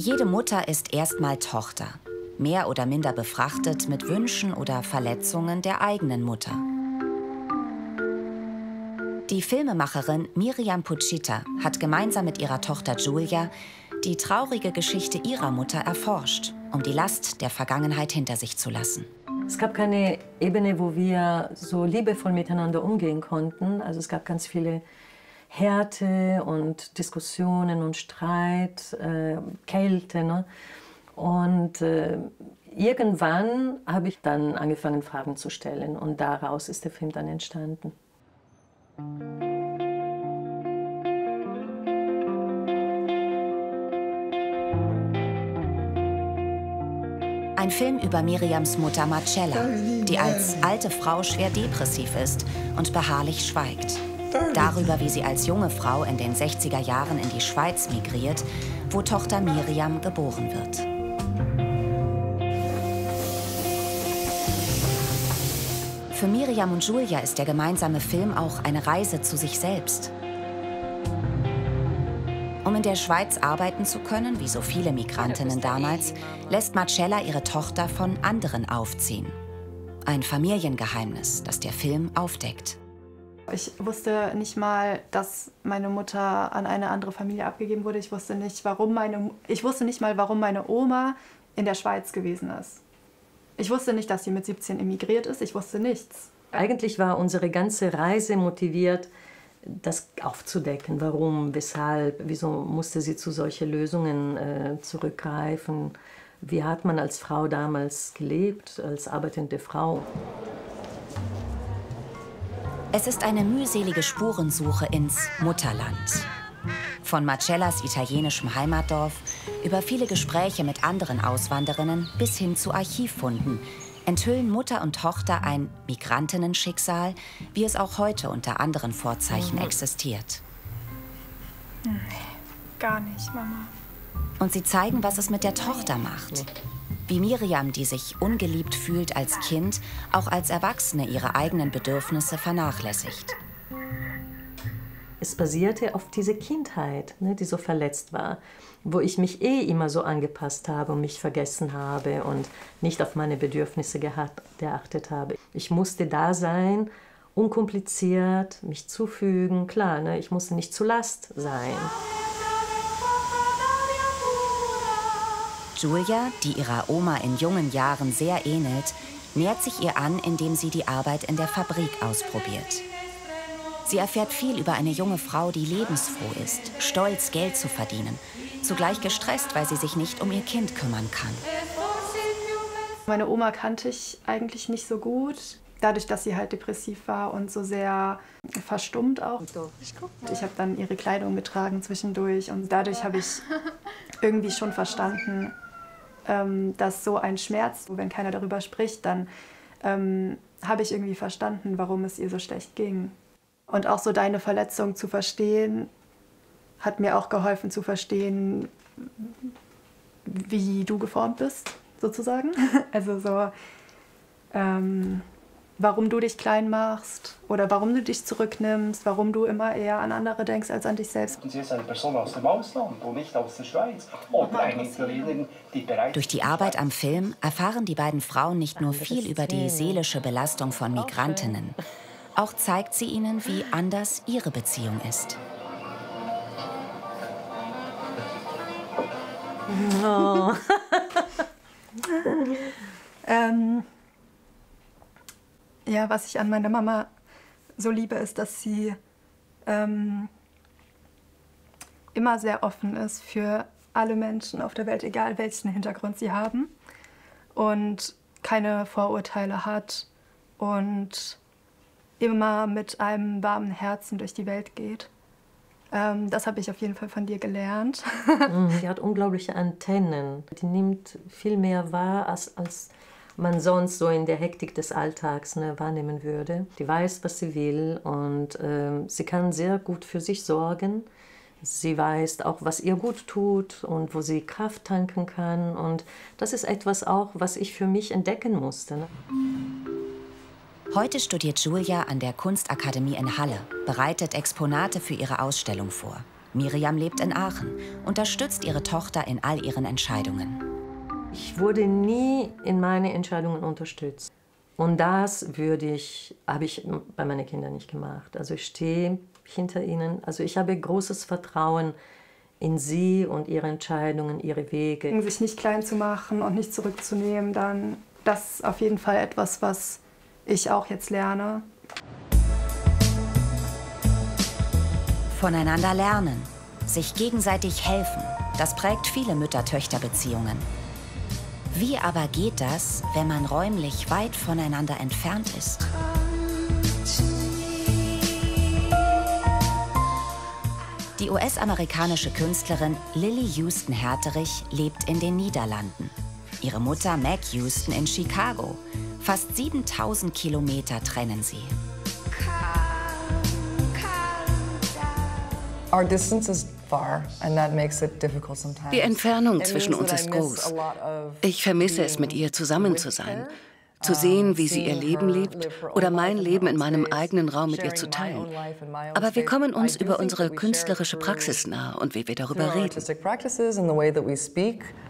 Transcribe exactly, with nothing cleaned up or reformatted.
Jede Mutter ist erstmal Tochter, mehr oder minder befrachtet mit Wünschen oder Verletzungen der eigenen Mutter. Die Filmemacherin Miriam Puccitta hat gemeinsam mit ihrer Tochter Giulia die traurige Geschichte ihrer Mutter erforscht, um die Last der Vergangenheit hinter sich zu lassen. Es gab keine Ebene, wo wir so liebevoll miteinander umgehen konnten. Also es gab ganz viele Härte und Diskussionen und Streit, äh, Kälte. Ne? Und äh, irgendwann habe ich dann angefangen, Fragen zu stellen. Und daraus ist der Film dann entstanden. Ein Film über Miriams Mutter Marcella, die als alte Frau schwer depressiv ist und beharrlich schweigt. Darüber, wie sie als junge Frau in den sechziger Jahren in die Schweiz migriert, wo Tochter Miriam geboren wird. Für Miriam und Giulia ist der gemeinsame Film auch eine Reise zu sich selbst. Um in der Schweiz arbeiten zu können, wie so viele Migrantinnen damals, lässt Marcella ihre Tochter von anderen aufziehen. Ein Familiengeheimnis, das der Film aufdeckt. Ich wusste nicht mal, dass meine Mutter an eine andere Familie abgegeben wurde. Ich wusste nicht, warum meine, ich wusste nicht mal, warum meine Oma in der Schweiz gewesen ist. Ich wusste nicht, dass sie mit siebzehn emigriert ist. Ich wusste nichts. Eigentlich war unsere ganze Reise motiviert, das aufzudecken. Warum, weshalb, wieso musste sie zu solchen Lösungen äh, zurückgreifen? Wie hat man als Frau damals gelebt, als arbeitende Frau? Es ist eine mühselige Spurensuche ins Mutterland. Von Marcellas italienischem Heimatdorf über viele Gespräche mit anderen Auswanderinnen bis hin zu Archivfunden enthüllen Mutter und Tochter ein Migrantinnenschicksal, wie es auch heute unter anderen Vorzeichen existiert. Nee, gar nicht, Mama. Und sie zeigen, was es mit der Tochter macht. Wie Miriam, die sich ungeliebt fühlt als Kind, auch als Erwachsene ihre eigenen Bedürfnisse vernachlässigt. Es basierte auf dieser Kindheit, ne, die so verletzt war, wo ich mich eh immer so angepasst habe und mich vergessen habe und nicht auf meine Bedürfnisse geachtet habe. Ich musste da sein, unkompliziert, mich zufügen. Klar, ne, ich musste nicht zu Last sein. Giulia, die ihrer Oma in jungen Jahren sehr ähnelt, nähert sich ihr an, indem sie die Arbeit in der Fabrik ausprobiert. Sie erfährt viel über eine junge Frau, die lebensfroh ist, stolz, Geld zu verdienen, zugleich gestresst, weil sie sich nicht um ihr Kind kümmern kann. Meine Oma kannte ich eigentlich nicht so gut, dadurch, dass sie halt depressiv war und so sehr verstummt auch. Ich habe dann ihre Kleidung getragen zwischendurch und dadurch habe ich irgendwie schon verstanden, ähm, dass so ein Schmerz, wenn keiner darüber spricht, dann ähm, habe ich irgendwie verstanden, warum es ihr so schlecht ging. Und auch so deine Verletzung zu verstehen, hat mir auch geholfen zu verstehen, wie du geformt bist, sozusagen. Also so, ähm, warum du dich klein machst oder warum du dich zurücknimmst, warum du immer eher an andere denkst als an dich selbst. Und sie ist eine Person aus dem Ausland und nicht aus der Schweiz. Oder eine Italienerin, die bereit Durch die Arbeit am Film erfahren die beiden Frauen nicht nur viel über die seelische Belastung von Migrantinnen, auch zeigt sie ihnen, wie anders ihre Beziehung ist. Oh. ähm, ja, was ich an meiner Mama so liebe, ist, dass sie ähm, immer sehr offen ist für alle Menschen auf der Welt, egal welchen Hintergrund sie haben, und keine Vorurteile hat und immer mit einem warmen Herzen durch die Welt geht. Ähm, das habe ich auf jeden Fall von dir gelernt. Sie hat unglaubliche Antennen. Die nimmt viel mehr wahr, als, als man sonst so in der Hektik des Alltags ne, wahrnehmen würde. Die weiß, was sie will, und ähm, sie kann sehr gut für sich sorgen. Sie weiß auch, was ihr gut tut und wo sie Kraft tanken kann. Und das ist etwas auch, was ich für mich entdecken musste. Ne? Heute studiert Giulia an der Kunstakademie in Halle, bereitet Exponate für ihre Ausstellung vor. Miriam lebt in Aachen, unterstützt ihre Tochter in all ihren Entscheidungen. Ich wurde nie in meine Entscheidungen unterstützt. Und das würde ich, habe ich bei meinen Kindern nicht gemacht. Also ich stehe hinter ihnen. Also ich habe großes Vertrauen in sie und ihre Entscheidungen, ihre Wege. Sich nicht klein zu machen und nicht zurückzunehmen, dann das ist auf jeden Fall etwas, was ich auch jetzt lerne. Voneinander lernen, sich gegenseitig helfen, das prägt viele Mütter-Töchter-Beziehungen. Wie aber geht das, wenn man räumlich weit voneinander entfernt ist? Die U S-amerikanische Künstlerin Lily Houston Herterich lebt in den Niederlanden. Ihre Mutter Meg Houston in Chicago. Fast siebentausend Kilometer trennen sie. Our distance is far, and that makes it difficult sometimes. Die Entfernung zwischen uns ist groß. Ich vermisse es, mit ihr zusammen zu sein. Zu sehen, wie sie ihr Leben lebt oder mein Leben in meinem eigenen Raum mit ihr zu teilen. Aber wir kommen uns über unsere künstlerische Praxis nahe und wie wir darüber reden.